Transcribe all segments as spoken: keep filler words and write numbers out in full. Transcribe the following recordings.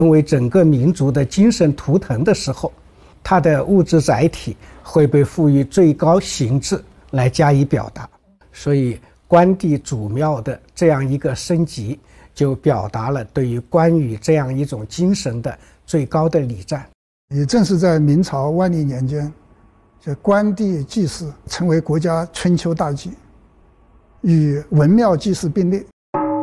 成为整个民族的精神图腾的时候，它的物质载体会被赋予最高形制来加以表达。所以关帝祖庙的这样一个升级，就表达了对于关羽这样一种精神的最高的礼赞。 也正是在明朝万历年间，这关帝祭祀成为国家春秋大祭，与文庙祭祀并列。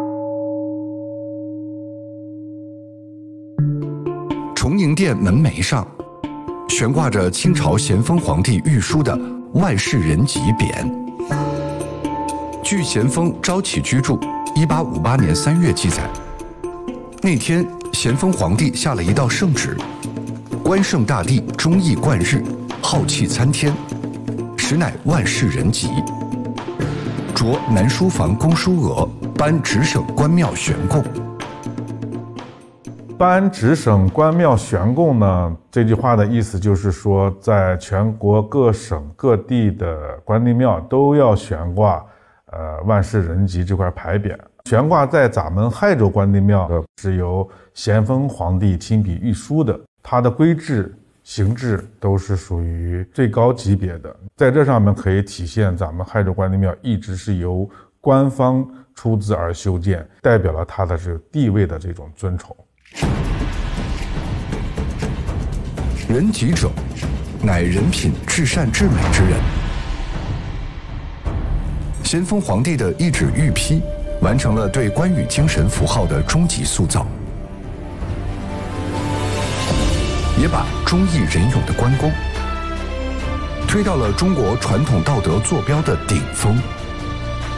崇宁殿门楣上悬挂着清朝咸丰皇帝御书的万世仁吉匾。据咸丰昭启居注一八五八年三月记载，那天咸丰皇帝下了一道圣旨，关圣大帝忠义贯日，浩气参天，实乃万世仁吉。着南书房公书额，颁直省关庙悬供。 颁直省关庙悬供呢，这句话的意思就是说，在全国各省各地的关帝庙都要悬挂呃万世仁吉这块牌匾。悬挂在咱们亥州关帝庙的是由咸丰皇帝亲笔御书的，它的规制形制都是属于最高级别的，在这上面可以体现咱们亥州关帝庙一直是由官方出资而修建，代表了它的这个地位的这种尊崇。 仁吉者，乃人品至善至美之人。咸丰皇帝的一纸御批，完成了对关羽精神符号的终极塑造，也把忠义仁勇的关公推到了中国传统道德坐标的顶峰。